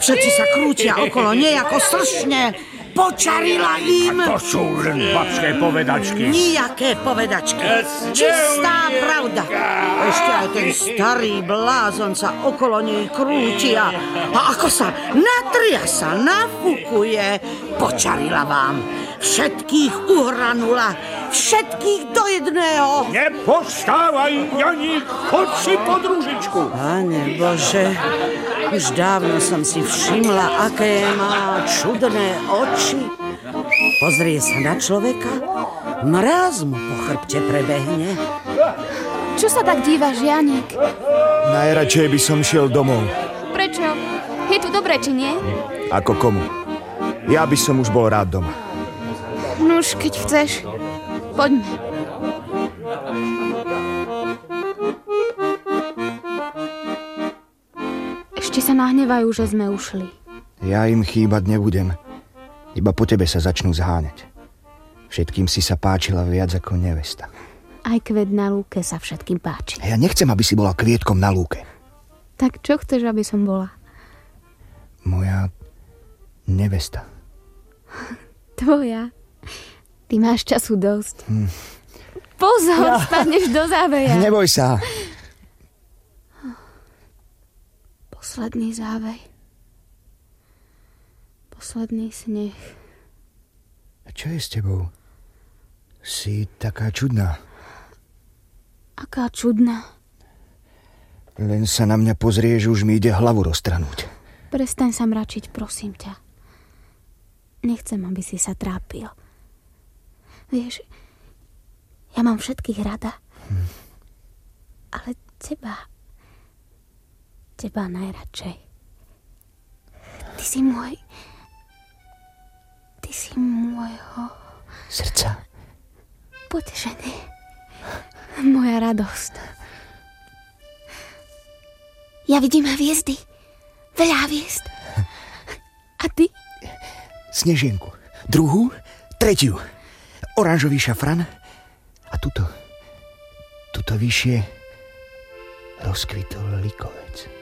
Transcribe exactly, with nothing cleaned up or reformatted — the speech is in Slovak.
Všetci sa krútia okolo nej ako slšne. Počarila im. To sú len babské povedačky. Nijaké povedačky. Čistá pravda. Ešte aj ten starý blázon sa okolo nej krútia. A ako sa natria sa, nafúkuje. Počarila vám. Všetkých uhranula. Všetkých do jedného. Nepostávaj, Janík, choď si pod ružičku. Pane Bože, už dávno som si všimla, aké má čudné oči. Pozrie sa na človeka, mráz mu po chrbte prebehne. Čo sa tak dívaš, Janík? Najradšej by som šiel domov. Prečo? Je tu dobre, či nie? Ako komu? Ja by som už bol rád doma. Nuž, keď chceš, poďme. Ešte sa nahnevajú, že sme ušli. Ja im chýbať nebudem. Iba po tebe sa začnú zháňať. Všetkým si sa páčila viac ako nevesta. Aj kvet na lúke sa všetkým páči. Ja nechcem, aby si bola kvietkom na lúke. Tak čo chceš, aby som bola? Moja nevesta. Tvoja. Ty máš času dosť. Hm. Pozor, ja. Spadneš do záveja. Neboj sa. Posledný závej. Posledný sneh. A čo je s tebou? Si taká čudná. Aká čudná? Len sa na mňa pozrieš, už mi ide hlavu roztrhnúť. Prestaň sa mračiť, prosím ťa. Nechcem, aby si sa trápil. Vieš, ja mám všetkých rada. Hm. Ale teba... Teba najradšej. Ty si môj... Ty si môjho... Srdca. Potešenie. Moja radosť. Ja vidím hviezdy. Veľa hviezd. A ty? Snežienku. Druhú, tretiu. Oranžový šafran. A tuto, tuto vyššie rozkvitol likovec.